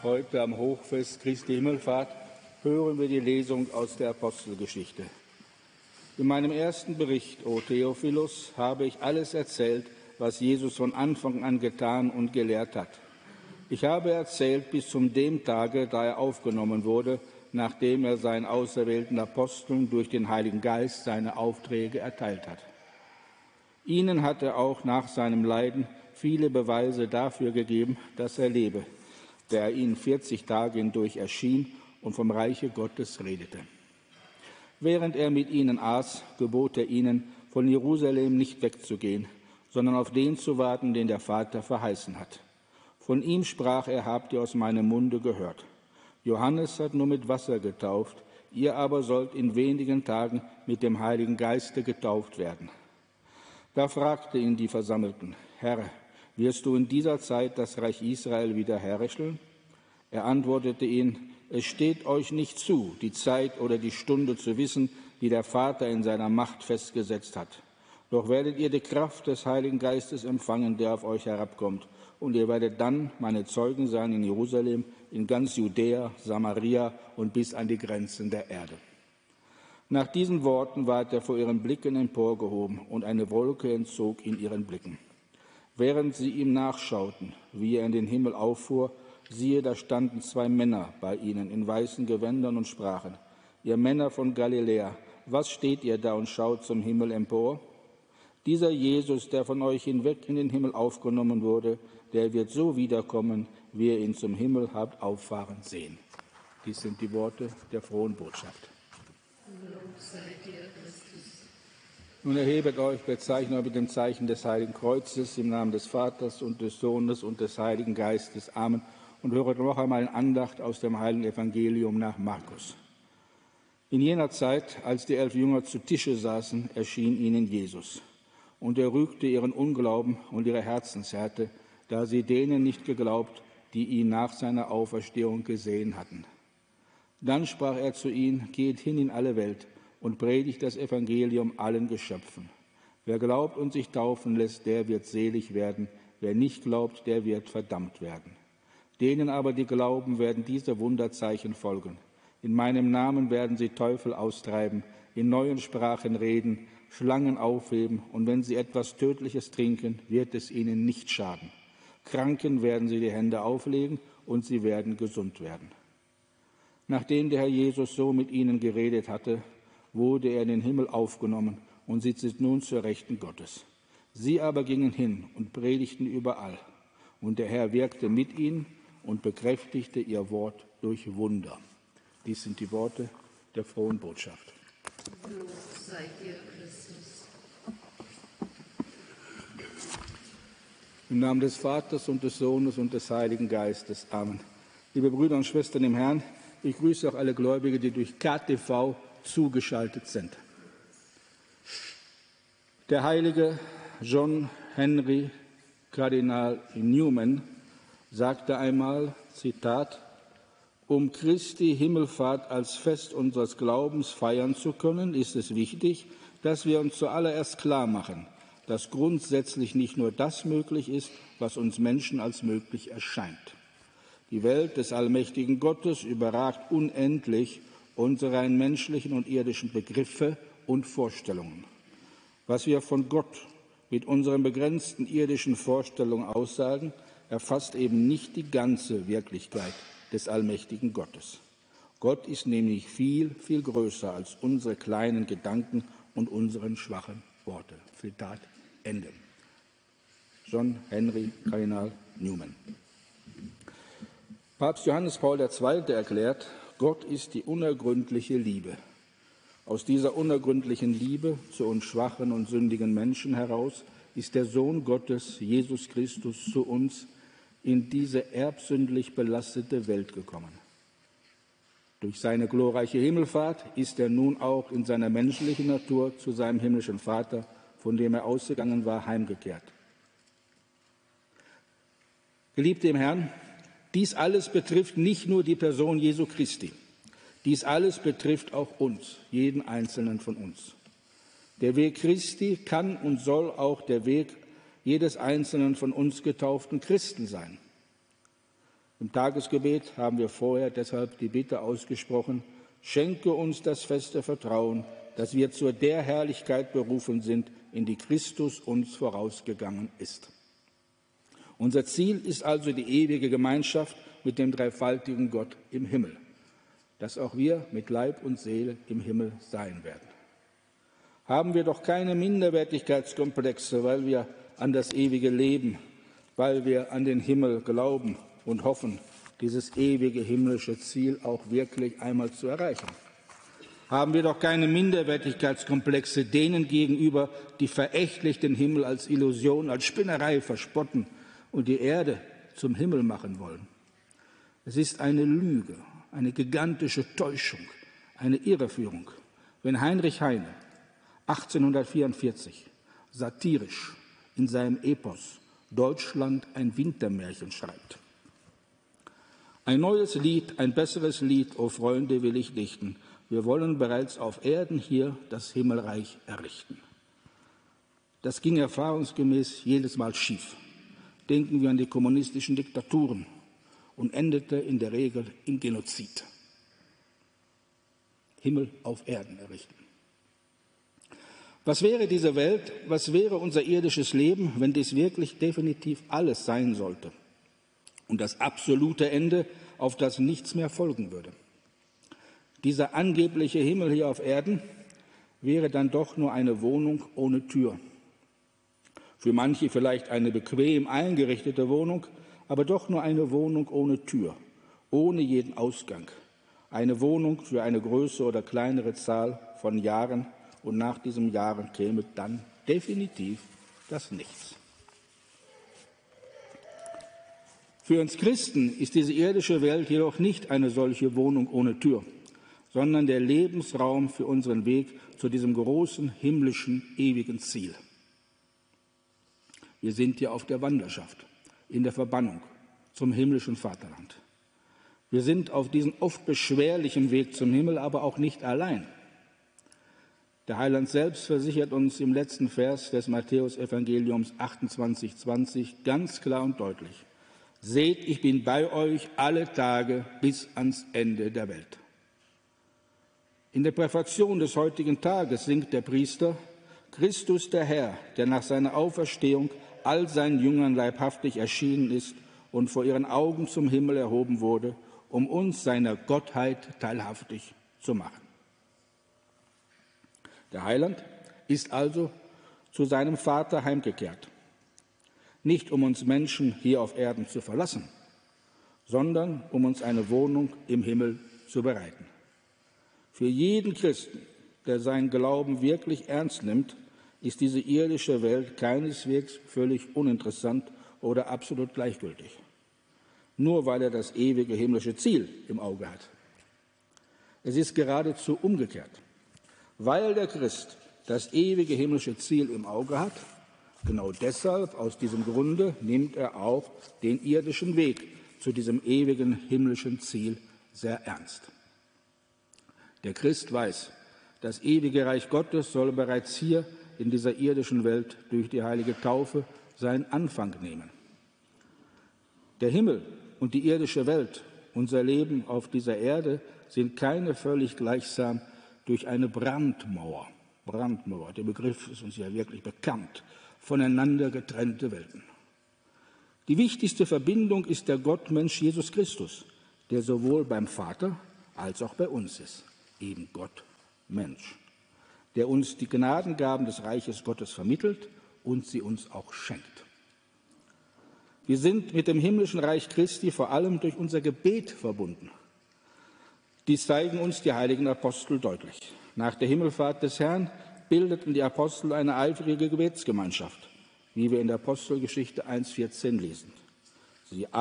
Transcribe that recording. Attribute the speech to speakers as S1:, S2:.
S1: Heute am Hochfest Christi Himmelfahrt hören wir die Lesung aus der Apostelgeschichte. In meinem ersten Bericht, o Theophilus, habe ich alles erzählt, was Jesus von Anfang an getan und gelehrt hat. Ich habe erzählt bis zum dem Tage, da er aufgenommen wurde, nachdem er seinen auserwählten Aposteln durch den Heiligen Geist seine Aufträge erteilt hat. Ihnen hat er auch nach seinem Leiden viele Beweise dafür gegeben, dass er lebe, der er ihnen 40 Tage hindurch erschien und vom Reiche Gottes redete. Während er mit ihnen aß, gebot er ihnen, von Jerusalem nicht wegzugehen, sondern auf den zu warten, den der Vater verheißen hat. Von ihm sprach er, habt ihr aus meinem Munde gehört. Johannes hat nur mit Wasser getauft, ihr aber sollt in wenigen Tagen mit dem Heiligen Geiste getauft werden. Da fragte ihn die Versammelten, Herr, wirst du in dieser Zeit das Reich Israel wiederherstellen? Er antwortete ihnen, es steht euch nicht zu, die Zeit oder die Stunde zu wissen, die der Vater in seiner Macht festgesetzt hat. Doch werdet ihr die Kraft des Heiligen Geistes empfangen, der auf euch herabkommt. Und ihr werdet dann meine Zeugen sein in Jerusalem, in ganz Judäa, Samaria und bis an die Grenzen der Erde. Nach diesen Worten ward er vor ihren Blicken emporgehoben, und eine Wolke entzog ihn ihren Blicken. Während sie ihm nachschauten, wie er in den Himmel auffuhr, siehe, da standen 2 Männer bei ihnen in weißen Gewändern und sprachen, ihr Männer von Galiläa, was steht ihr da und schaut zum Himmel empor? Dieser Jesus, der von euch hinweg in den Himmel aufgenommen wurde, der wird so wiederkommen, wie ihr ihn zum Himmel habt auffahren sehen. Dies sind die Worte der frohen Botschaft.
S2: Lob sei dir, Christus.
S1: Nun erhebet euch, bezeichnet euch mit dem Zeichen des Heiligen Kreuzes im Namen des Vaters und des Sohnes und des Heiligen Geistes. Amen. Und höret noch einmal in Andacht aus dem Heiligen Evangelium nach Markus. In jener Zeit, als die 11 Jünger zu Tische saßen, erschien ihnen Jesus. Und er rügte ihren Unglauben und ihre Herzenshärte, da sie denen nicht geglaubt, die ihn nach seiner Auferstehung gesehen hatten. Dann sprach er zu ihnen, geht hin in alle Welt und predigt das Evangelium allen Geschöpfen. Wer glaubt und sich taufen lässt, der wird selig werden. Wer nicht glaubt, der wird verdammt werden. Denen aber, die glauben, werden diese Wunderzeichen folgen. In meinem Namen werden sie Teufel austreiben, in neuen Sprachen reden, Schlangen aufheben, und wenn sie etwas Tödliches trinken, wird es ihnen nicht schaden. Kranken werden sie die Hände auflegen, und sie werden gesund werden. Nachdem der Herr Jesus so mit ihnen geredet hatte, wurde er in den Himmel aufgenommen und sitzt nun zur Rechten Gottes. Sie aber gingen hin und predigten überall. Und der Herr wirkte mit ihnen und bekräftigte ihr Wort durch Wunder. Dies sind die Worte der frohen Botschaft.
S2: Lob sei dir, Christus.
S1: Im Namen des Vaters und des Sohnes und des Heiligen Geistes. Amen. Liebe Brüder und Schwestern im Herrn, ich grüße auch alle Gläubige, die durch KTV zugeschaltet sind. Der heilige John Henry Kardinal Newman sagte einmal, Zitat, um Christi Himmelfahrt als Fest unseres Glaubens feiern zu können, ist es wichtig, dass wir uns zuallererst klar machen, dass grundsätzlich nicht nur das möglich ist, was uns Menschen als möglich erscheint. Die Welt des allmächtigen Gottes überragt unendlich unsere rein menschlichen und irdischen Begriffe und Vorstellungen. Was wir von Gott mit unseren begrenzten irdischen Vorstellungen aussagen, erfasst eben nicht die ganze Wirklichkeit des allmächtigen Gottes. Gott ist nämlich viel, viel größer als unsere kleinen Gedanken und unseren schwachen Worte. Zitat Ende. John Henry Kardinal Newman. Papst Johannes Paul II. Erklärt, Gott ist die unergründliche Liebe. Aus dieser unergründlichen Liebe zu uns schwachen und sündigen Menschen heraus ist der Sohn Gottes, Jesus Christus, zu uns in diese erbsündlich belastete Welt gekommen. Durch seine glorreiche Himmelfahrt ist er nun auch in seiner menschlichen Natur zu seinem himmlischen Vater, von dem er ausgegangen war, heimgekehrt. Geliebte im Herrn, dies alles betrifft nicht nur die Person Jesu Christi. Dies alles betrifft auch uns, jeden Einzelnen von uns. Der Weg Christi kann und soll auch der Weg jedes einzelnen von uns getauften Christen sein. Im Tagesgebet haben wir vorher deshalb die Bitte ausgesprochen: Schenke uns das feste Vertrauen, dass wir zu der Herrlichkeit berufen sind, in die Christus uns vorausgegangen ist. Unser Ziel ist also die ewige Gemeinschaft mit dem dreifaltigen Gott im Himmel, dass auch wir mit Leib und Seele im Himmel sein werden. Haben wir doch keine Minderwertigkeitskomplexe, weil wir an das ewige Leben, weil wir an den Himmel glauben und hoffen, dieses ewige himmlische Ziel auch wirklich einmal zu erreichen. Haben wir doch keine Minderwertigkeitskomplexe denen gegenüber, die verächtlich den Himmel als Illusion, als Spinnerei verspotten und die Erde zum Himmel machen wollen. Es ist eine Lüge, eine gigantische Täuschung, eine Irreführung, wenn Heinrich Heine 1844 satirisch in seinem Epos Deutschland ein Wintermärchen schreibt. Ein neues Lied, ein besseres Lied, o Freunde, will ich dichten. Wir wollen bereits auf Erden hier das Himmelreich errichten. Das ging erfahrungsgemäß jedes Mal schief. Denken wir an die kommunistischen Diktaturen und endete in der Regel im Genozid. Himmel auf Erden errichten. Was wäre diese Welt, was wäre unser irdisches Leben, wenn dies wirklich definitiv alles sein sollte und das absolute Ende, auf das nichts mehr folgen würde? Dieser angebliche Himmel hier auf Erden wäre dann doch nur eine Wohnung ohne Tür. Für manche vielleicht eine bequem eingerichtete Wohnung, aber doch nur eine Wohnung ohne Tür, ohne jeden Ausgang. Eine Wohnung für eine größere oder kleinere Zahl von Jahren, und nach diesen Jahren käme dann definitiv das Nichts. Für uns Christen ist diese irdische Welt jedoch nicht eine solche Wohnung ohne Tür, sondern der Lebensraum für unseren Weg zu diesem großen, himmlischen, ewigen Ziel. Wir sind ja auf der Wanderschaft, in der Verbannung zum himmlischen Vaterland. Wir sind auf diesem oft beschwerlichen Weg zum Himmel aber auch nicht allein. Der Heiland selbst versichert uns im letzten Vers des Matthäus-Evangeliums 28,20 ganz klar und deutlich: Seht, ich bin bei euch alle Tage bis ans Ende der Welt. In der Präfation des heutigen Tages singt der Priester: Christus der Herr, der nach seiner Auferstehung all seinen Jüngern leibhaftig erschienen ist und vor ihren Augen zum Himmel erhoben wurde, um uns seiner Gottheit teilhaftig zu machen. Der Heiland ist also zu seinem Vater heimgekehrt, nicht um uns Menschen hier auf Erden zu verlassen, sondern um uns eine Wohnung im Himmel zu bereiten. Für jeden Christen, der seinen Glauben wirklich ernst nimmt, ist diese irdische Welt keineswegs völlig uninteressant oder absolut gleichgültig, nur weil er das ewige himmlische Ziel im Auge hat. Es ist geradezu umgekehrt. Weil der Christ das ewige himmlische Ziel im Auge hat, genau deshalb, aus diesem Grunde, nimmt er auch den irdischen Weg zu diesem ewigen himmlischen Ziel sehr ernst. Der Christ weiß, das ewige Reich Gottes soll bereits hier in dieser irdischen Welt durch die heilige Taufe seinen Anfang nehmen. Der Himmel und die irdische Welt, unser Leben auf dieser Erde, sind keine völlig gleichsam durch eine Brandmauer, der Begriff ist uns ja wirklich bekannt, voneinander getrennte Welten. Die wichtigste Verbindung ist der Gottmensch Jesus Christus, der sowohl beim Vater als auch bei uns ist, eben Gott Mensch, der uns die Gnadengaben des Reiches Gottes vermittelt und sie uns auch schenkt. Wir sind mit dem himmlischen Reich Christi vor allem durch unser Gebet verbunden. Dies zeigen uns die heiligen Apostel deutlich. Nach der Himmelfahrt des Herrn bildeten die Apostel eine eifrige Gebetsgemeinschaft, wie wir in der Apostelgeschichte 1,14 lesen. Sie